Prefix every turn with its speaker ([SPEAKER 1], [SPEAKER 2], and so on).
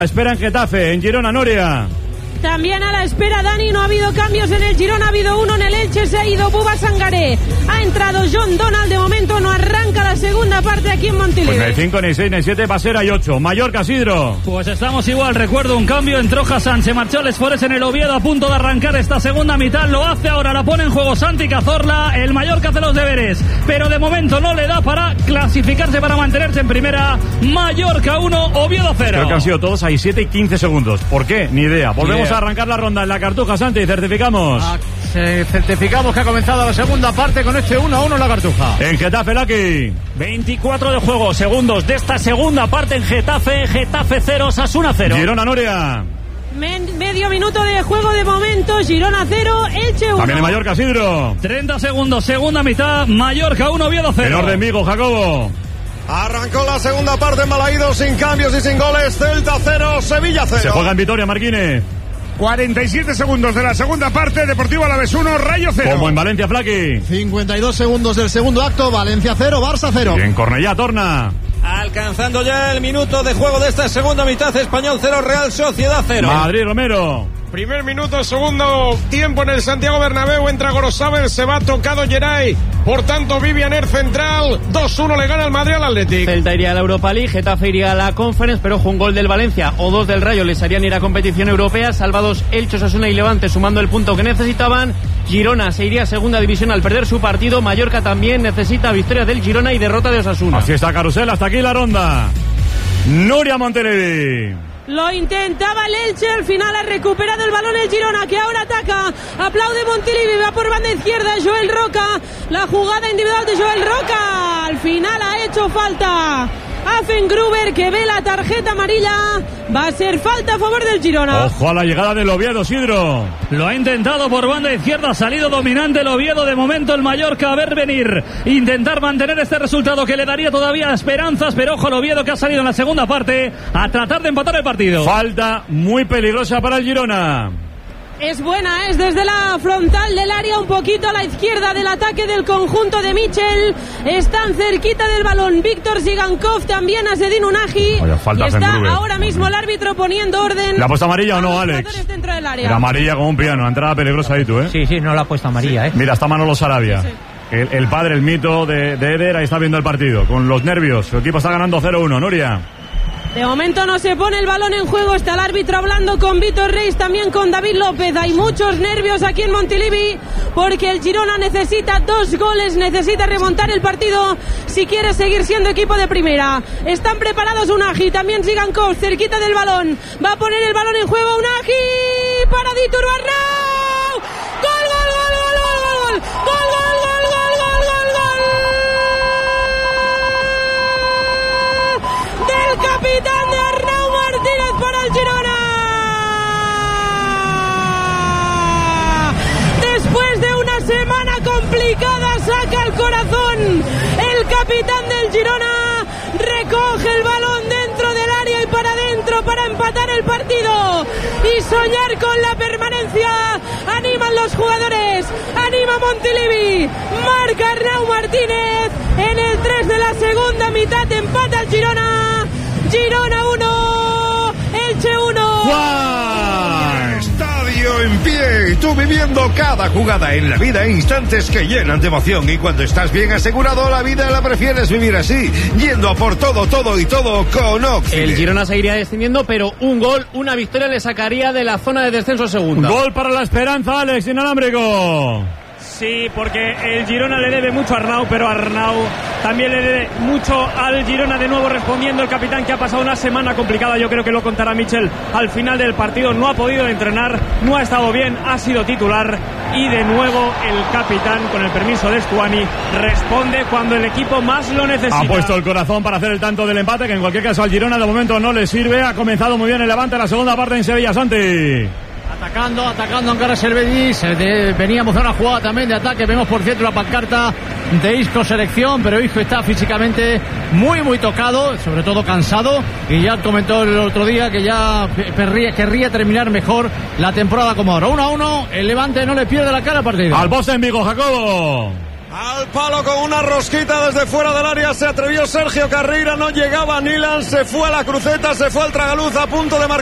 [SPEAKER 1] Espera en Getafe, en Girona, Nuria.
[SPEAKER 2] También a la espera, Dani, no ha habido cambios en el Girona, ha habido uno en el Elche, se ha ido Buba Sangaré, ha entrado John Donald, de momento no arranca la segunda parte aquí en Montilivi.
[SPEAKER 1] Pues ni 5, ni 6, ni 7, Pasera y 8, Mallorca, Sidro.
[SPEAKER 3] Pues estamos igual, recuerdo un cambio, entró Hassan, se marchó Les Forest en el Oviedo a punto de arrancar esta segunda mitad, lo hace ahora, la pone en juego Santi Cazorla, el Mallorca hace los deberes, pero de momento no le da para clasificarse, para mantenerse en primera. Mallorca 1, Oviedo 0.
[SPEAKER 1] Creo que han sido todos ahí 7 y 15 segundos, ¿por qué? Ni idea. Volvemos a arrancar la ronda en la Cartuja, Santi, certificamos.
[SPEAKER 4] Certificamos que ha comenzado la segunda parte con este 1-1 en la Cartuja.
[SPEAKER 1] En Getafe, Lucky.
[SPEAKER 3] 24 de juego, segundos de esta segunda parte en Getafe 0, Osasuna 0.
[SPEAKER 1] Girona, Nuria.
[SPEAKER 2] Medio minuto de juego de momento, Girona 0, Elche 1.
[SPEAKER 1] También en Mallorca, Sidro.
[SPEAKER 3] 30 segundos, segunda mitad, Mallorca 1, Oviedo 0.
[SPEAKER 1] En orden, Vigo, Jacobo.
[SPEAKER 5] Arrancó la segunda parte en Balaídos, sin cambios y sin goles. Celta 0, Sevilla 0.
[SPEAKER 1] Se juega en Vitoria, Marquines.
[SPEAKER 6] 47 segundos de la segunda parte, Deportivo Alavés 1, Rayo 0.
[SPEAKER 1] Como en Valencia, Flaqui.
[SPEAKER 4] 52 segundos del segundo acto, Valencia 0, Barça 0.
[SPEAKER 1] Y en Cornellá, Torna.
[SPEAKER 7] Alcanzando ya el minuto de juego de esta segunda mitad, Español 0, Real Sociedad 0.
[SPEAKER 1] Madrid, Romero.
[SPEAKER 6] Primer minuto, segundo tiempo en el Santiago Bernabéu, entra Gorosabel, se va tocado Geray, por tanto Vivianer central, 2-1 le gana el Madrid al Athletic.
[SPEAKER 8] Celta iría a la Europa League, Getafe iría a la Conference, pero ojo, un gol del Valencia o 2 del Rayo les harían ir a competición europea, salvados Elche, Osasuna y Levante sumando el punto que necesitaban. Girona se iría a segunda división al perder su partido, Mallorca también necesita victoria del Girona y derrota de Osasuna.
[SPEAKER 1] Así está Carusel, hasta aquí la ronda. Nuria Montelevi.
[SPEAKER 2] Lo intentaba el Elche, al final ha recuperado el balón el Girona, que ahora ataca. Aplaude Montilivi, va por banda izquierda Joel Roca. La jugada individual de Joel Roca. Al final ha hecho falta Affengruber, que ve la tarjeta amarilla. Va a ser falta a favor del Girona.
[SPEAKER 1] Ojo a la llegada del Oviedo, Sidro.
[SPEAKER 3] Lo ha intentado por banda izquierda, ha salido dominante el Oviedo. De momento el Mallorca a ver venir, intentar mantener este resultado que le daría todavía esperanzas, pero ojo al Oviedo, que ha salido en la segunda parte a tratar de empatar el partido.
[SPEAKER 1] Falta muy peligrosa para el Girona.
[SPEAKER 2] Es buena, es desde la frontal del área, un poquito a la izquierda del ataque del conjunto de Michel. Están cerquita del balón Víctor Zigankov, también a Sedin Unahi. Y está ahora mismo el árbitro poniendo orden.
[SPEAKER 1] ¿La ha puesto amarilla o no, Alex?
[SPEAKER 2] Dentro del área.
[SPEAKER 1] Era amarilla como un piano, entrada peligrosa ahí tú, ¿eh?
[SPEAKER 8] Sí, no la ha puesto amarilla, ¿eh?
[SPEAKER 1] Mira, está Manolo Sarabia. Sí. El padre, el mito de Eder, ahí está viendo el partido, con los nervios. Su equipo está ganando 0-1, Nuria.
[SPEAKER 2] De momento no se pone el balón en juego, está el árbitro hablando con Víctor Reis, también con David López. Hay muchos nervios aquí en Montilivi porque el Girona necesita 2 goles, necesita remontar el partido si quiere seguir siendo equipo de primera. Están preparados Unahi, también Zigankov cerquita del balón, va a poner el balón en juego Unahi para Ditur Arnau. ¡Gol, gol, gol, gol, gol, gol, gol, gol! Capitán de Arnau Martínez para el Girona. Después de una semana complicada saca el corazón el capitán del Girona, recoge el balón dentro del área y para adentro para empatar el partido y soñar con la permanencia. Animan los jugadores, anima Montilivi, marca Arnau Martínez en el 3 de la segunda mitad, empata el Girona. Girona 1, Elche 1.
[SPEAKER 5] ¡Wow! Estadio en pie, tú viviendo cada jugada en la vida, instantes que llenan de emoción, y cuando estás bien asegurado la vida la prefieres vivir así, yendo a por todo y todo con Oxide.
[SPEAKER 8] El Girona seguiría descendiendo, pero un gol, una victoria le sacaría de la zona de descenso segunda.
[SPEAKER 1] Gol para la esperanza, Alex, inalámbrico.
[SPEAKER 3] Sí, porque el Girona le debe mucho a Arnau, pero Arnau también le debe mucho al Girona. De nuevo respondiendo el capitán, que ha pasado una semana complicada. Yo creo que lo contará Michel al final del partido. No ha podido entrenar, no ha estado bien, ha sido titular. Y de nuevo el capitán, con el permiso de Stuani, responde cuando el equipo más lo necesita.
[SPEAKER 1] Ha puesto el corazón para hacer el tanto del empate, que en cualquier caso al Girona de momento no le sirve. Ha comenzado muy bien el Levante la segunda parte en Sevilla, Santi.
[SPEAKER 4] Atacando Ankara Servedi. Veníamos a una jugada también de ataque. Vemos por cierto la pancarta de Isco selección, pero Isco está físicamente muy tocado, sobre todo cansado, y ya comentó el otro día que ya querría terminar mejor la temporada como ahora. 1-1, el Levante no le pierde la cara al partido.
[SPEAKER 1] Al poste en Vigo, Jacobo.
[SPEAKER 7] Al palo con una rosquita desde fuera del área se atrevió Sergio Carreira, no llegaba Nilan, se fue a la cruceta, se fue al tragaluz a punto de marcar